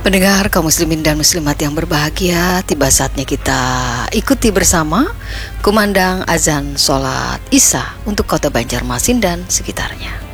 Pendengar kaum muslimin dan muslimat yang berbahagia, tiba saatnya kita ikuti bersama kumandang azan sholat Isya untuk kota Banjarmasin dan sekitarnya.